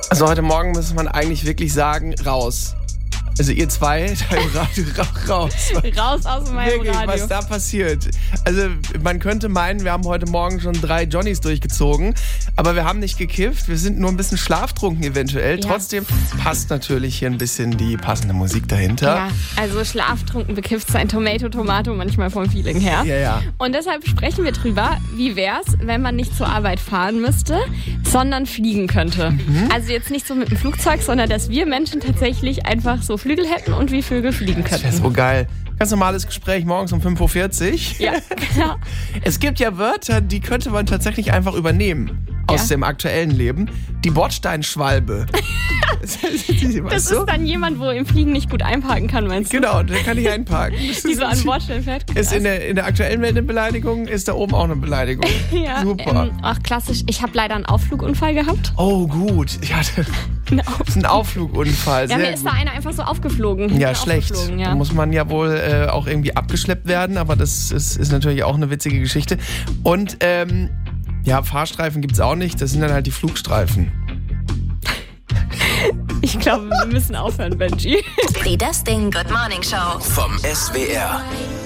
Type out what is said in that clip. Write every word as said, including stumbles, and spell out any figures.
Also heute Morgen muss man eigentlich wirklich sagen, raus. Also ihr zwei, da im Radio, raus. Raus aus meinem Wirklich, Radio. was da passiert. Also man könnte meinen, wir haben heute Morgen schon drei Johnnies durchgezogen, aber wir haben nicht gekifft, wir sind nur ein bisschen schlaftrunken eventuell. Ja. Trotzdem passt natürlich hier ein bisschen die passende Musik dahinter. Ja, also schlaftrunken bekifft sein Tomato Tomato manchmal vom Feeling her. Ja, ja. Und deshalb sprechen wir drüber, wie wär's, wenn man nicht zur Arbeit fahren müsste, sondern fliegen könnte. Mhm. Also jetzt nicht so mit dem Flugzeug, sondern dass wir Menschen tatsächlich einfach so Flügel hätten und wie Vögel fliegen könnten. Das wäre so geil. Ganz normales Gespräch morgens um fünf Uhr vierzig. Ja, genau. Es gibt ja Wörter, die könnte man tatsächlich einfach übernehmen aus Ja. dem aktuellen Leben. Die Bordsteinschwalbe. Das Weißt du? ist dann jemand, wo im Fliegen nicht gut einparken kann, meinst du? Genau, der kann ich einparken. Die so an Bordstein fährt. Ist in der, in der aktuellen Welt eine Beleidigung, ist da oben auch eine Beleidigung. Ja, Super. Ähm, ach, klassisch. Ich habe leider einen Aufflugunfall gehabt. Oh, gut. Ja, das Ein ist ein Aufflugunfall. Ja, Sehr mir ist gut. da einer einfach so aufgeflogen. Ja, Bin schlecht. aufgeflogen, ja. Da muss man ja wohl äh, auch irgendwie abgeschleppt werden, aber das ist, ist natürlich auch eine witzige Geschichte. Und ähm, ja, Fahrstreifen gibt's auch nicht, das sind dann halt die Flugstreifen. Ich glaube, wir müssen aufhören, Benji. Die Das Ding Good Morning Show Vom S W R.